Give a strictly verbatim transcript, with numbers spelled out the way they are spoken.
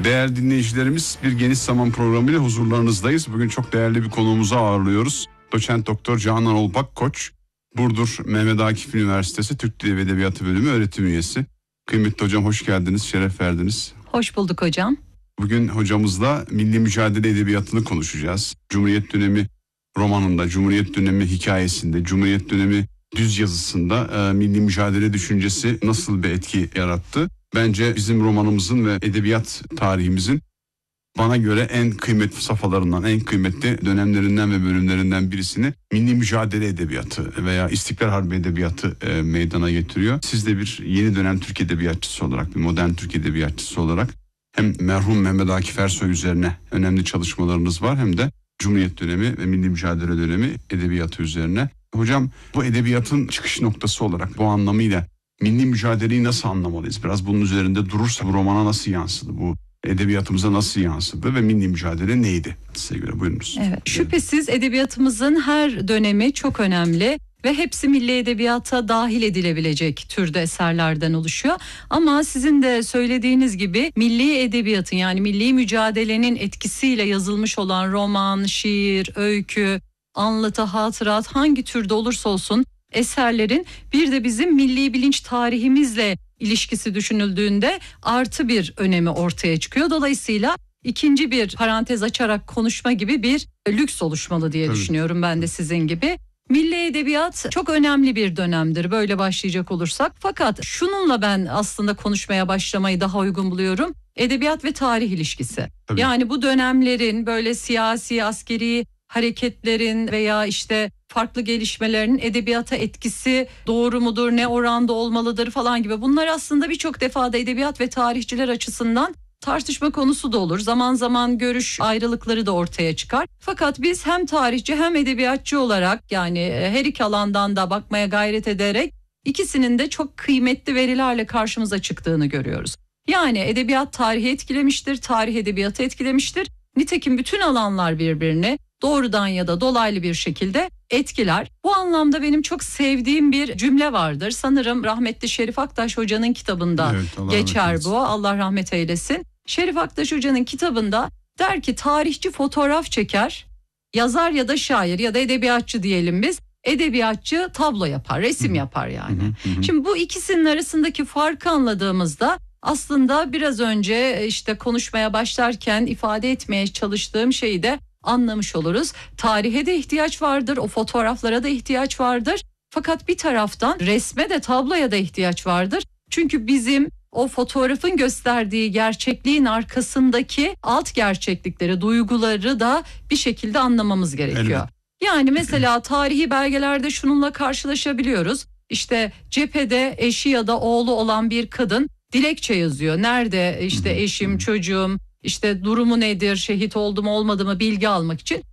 Değerli dinleyicilerimiz, bir Geniş Zaman programıyla huzurlarınızdayız. Bugün çok değerli bir konuğumuzu ağırlıyoruz. Doçent Doktor Canan Olpak Koç, Burdur Mehmet Akif Üniversitesi Türk Dili ve Edebiyatı Bölümü öğretim üyesi. Kıymetli hocam, hoş geldiniz, şeref verdiniz. Hoş bulduk hocam. Bugün hocamızla milli mücadele edebiyatını konuşacağız. Cumhuriyet dönemi romanında, Cumhuriyet dönemi hikayesinde, Cumhuriyet dönemi düz yazısında e, milli mücadele düşüncesi nasıl bir etki yarattı? Bence bizim romanımızın ve edebiyat tarihimizin bana göre en kıymetli safhalarından, en kıymetli dönemlerinden ve bölümlerinden birisini milli mücadele edebiyatı veya İstiklal Harbi edebiyatı e, meydana getiriyor. Siz de bir yeni dönem Türk edebiyatçısı olarak, bir modern Türk edebiyatçısı olarak hem merhum Mehmet Akif Ersoy üzerine önemli çalışmalarınız var, hem de Cumhuriyet dönemi ve milli mücadele dönemi edebiyatı üzerine. Hocam, bu edebiyatın çıkış noktası olarak bu anlamıyla milli mücadeleyi nasıl anlamalıyız? Biraz bunun üzerinde durursa bu romana nasıl yansıdı? Bu edebiyatımıza nasıl yansıdı ve milli mücadele neydi size göre? Buyurunuz. Evet, şüphesiz edebiyatımızın her dönemi çok önemli ve hepsi milli edebiyata dahil edilebilecek türde eserlerden oluşuyor. Ama sizin de söylediğiniz gibi milli edebiyatın, yani milli mücadelenin etkisiyle yazılmış olan roman, şiir, öykü, anlatı, hatırat, hangi türde olursa olsun eserlerin bir de bizim milli bilinç tarihimizle ilişkisi düşünüldüğünde artı bir önemi ortaya çıkıyor. Dolayısıyla ikinci bir parantez açarak konuşma gibi bir lüks oluşmalı diye Tabii. düşünüyorum ben de sizin gibi. Milli edebiyat çok önemli bir dönemdir böyle başlayacak olursak. Fakat şununla ben aslında konuşmaya başlamayı daha uygun buluyorum. Edebiyat ve tarih ilişkisi. Tabii. Yani bu dönemlerin böyle siyasi, askeri hareketlerin veya işte farklı gelişmelerin edebiyata etkisi doğru mudur, ne oranda olmalıdır falan gibi. Bunlar aslında birçok defada edebiyat ve tarihçiler açısından tartışma konusu da olur. Zaman zaman görüş ayrılıkları da ortaya çıkar. Fakat biz hem tarihçi hem edebiyatçı olarak, yani her iki alandan da bakmaya gayret ederek ikisinin de çok kıymetli verilerle karşımıza çıktığını görüyoruz. Yani edebiyat tarihi etkilemiştir, tarih edebiyatı etkilemiştir. Nitekim bütün alanlar birbirini doğrudan ya da dolaylı bir şekilde etkiler. Bu anlamda benim çok sevdiğim bir cümle vardır. Sanırım rahmetli Şerif Aktaş Hoca'nın kitabında Evet, geçer bu. Allah rahmet eylesin. Şerif Aktaş Hoca'nın kitabında der ki, tarihçi fotoğraf çeker, yazar ya da şair ya da edebiyatçı diyelim biz, edebiyatçı tablo yapar, resim Hı-hı. yapar yani. Hı-hı. Şimdi bu ikisinin arasındaki farkı anladığımızda aslında biraz önce işte konuşmaya başlarken ifade etmeye çalıştığım şeyi de anlamış oluruz. Tarihe de ihtiyaç vardır, o fotoğraflara da ihtiyaç vardır. Fakat bir taraftan resme de, tabloya da ihtiyaç vardır. Çünkü bizim o fotoğrafın gösterdiği gerçekliğin arkasındaki alt gerçeklikleri, duyguları da bir şekilde anlamamız gerekiyor. Evet. Yani mesela tarihi belgelerde şununla karşılaşabiliyoruz. İşte cephede eşi ya da oğlu olan bir kadın dilekçe yazıyor. Nerede işte eşim, çocuğum, İşte durumu nedir, şehit oldu mu olmadı mı bilgi almak için.